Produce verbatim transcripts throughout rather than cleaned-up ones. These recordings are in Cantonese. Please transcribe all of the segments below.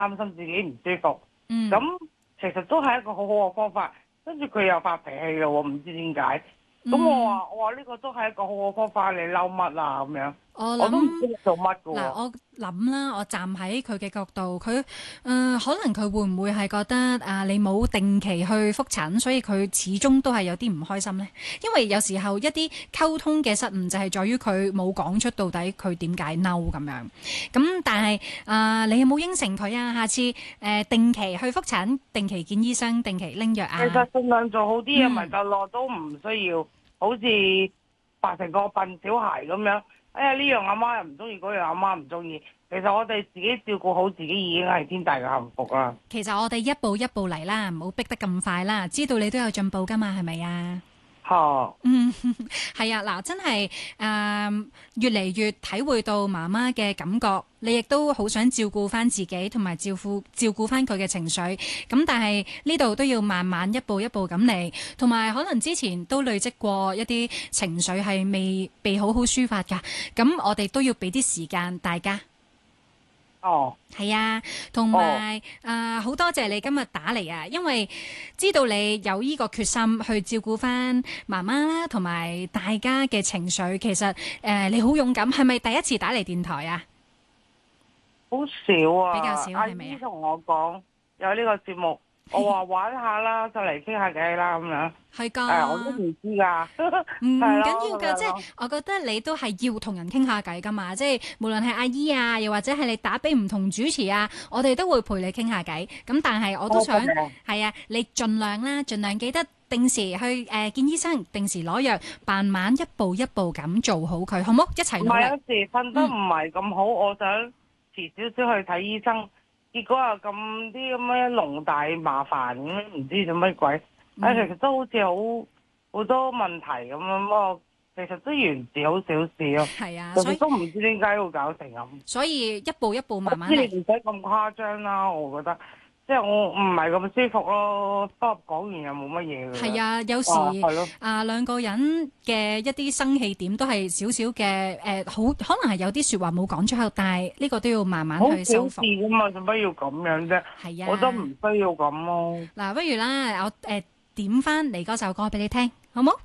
擔心自己唔舒服。 嗯， 咁其實都係一個好好嘅方法。跟住佢又發脾氣嘅喎，唔知點解。咁我話我話呢個都係一個好好嘅方法，你嬲乜啊咁樣？ 我我都唔知諗你做乜嘅嗱， 喎。 我諗啦，我站喺佢嘅角度，佢誒、呃、可能佢會唔會係覺得啊，你冇定期去覆診，所以佢始終都係有啲唔開心呢？因為有時候一啲溝通嘅失誤就係在於佢冇講出到底佢點解嬲咁樣。咁但係啊、呃，你有冇應承佢啊？下次誒、呃、定期去覆診，定期見醫生，定期拎藥啊？ 其實盡量做好啲嘢咪嗯得咯，都唔需要好似扮成個笨小孩咁樣。哎呀，呢樣阿媽又唔中意，嗰樣阿媽唔中意。其實我哋自己照顧好自己已經係天大嘅幸福啦。 其實我哋一步一步嚟啦，唔好逼得咁快啦。知道你都有進步噶嘛，係咪啊？ 嚇！ 嗯，係啊，嗱，真係誒、呃，越嚟越體會到媽媽嘅感覺，你亦都好想照顧翻自己，同埋照顧照顧翻佢嘅情緒。咁但係呢度都要慢慢一步一步咁嚟，同埋可能之前都累積過一啲情緒係未被好好抒發㗎。咁我哋都要俾啲時間大家。 哦， 係啊，同埋啊，好多謝你今日打嚟啊，因為知道你有呢個決心去照顧翻媽媽啦，同埋大家嘅情緒。其實誒、呃，你好勇敢，係咪第一次打嚟電台啊？ 好少啊！ 比較少阿係咪啊？ 姨同我講有呢個節目，我話玩下啦，就嚟傾下偈啦咁樣。 係㗎， 誒，我都唔知㗎， 唔係緊要㗎，即係咯咁樣咯。 我覺得你都係要同人傾下偈㗎嘛，即係無論係阿姨啊，又或者係你打俾唔同主持啊，我哋都會陪你傾下偈。咁但係我都想好嘅係啊，你盡量啦，盡量記得定時去誒、呃、見醫生，定時攞藥，慢慢一步一步咁做好佢，好唔好？一齊努力。 唔係有時瞓得唔係咁好，我想遲少少去睇醫生，結果又咁啲咁樣龍大麻煩咁，唔知做乜鬼。誒，其實都好似好好多問題咁樣，不過其實都原事好小事咯。 係啊， 其所以實都唔知點解會搞成咁。 所以一步一步慢慢即係嚟。 唔使咁誇張啦，我覺得。即係我唔係咁舒服咯，不過講完又冇乜嘢嘅。 係啊，有時啊係咯啊兩個人嘅一啲生氣點都係少少嘅誒，好可能係有啲説話冇講出口，但係呢個都要慢慢好去修復。 小事噶嘛，做乜要咁樣啫？ 係啊， 我都唔需要咁咯。 嗱，不如啦，我誒、呃、點翻嚟嗰首歌俾你聽，好冇？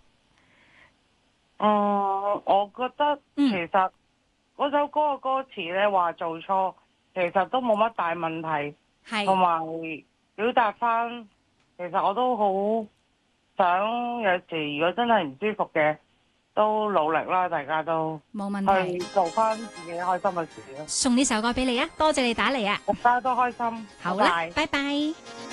嗯，我覺得嗯其實嗰首歌嘅歌詞咧話做錯，其實都冇乜大問題，同係埋表達翻，其實我都好想有時如果真係唔舒服嘅，都努力啦，大家都冇問去題。 做翻自己開心嘅事咯， 送呢首歌俾你啊，多謝你打嚟啊， 大家都開心。 好啦， 拜拜。 拜拜。